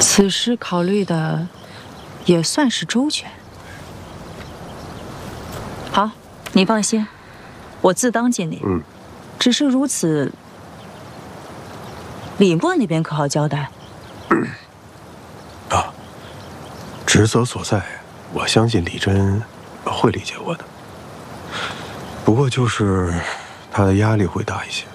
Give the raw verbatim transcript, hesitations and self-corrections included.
此事考虑的也算是周全。 好，你放心，我自当尽力。 嗯， 只是如此，李默那边可好交代？ 啊，职责所在，我相信李真会理解我的。不过就是他的压力会大一些。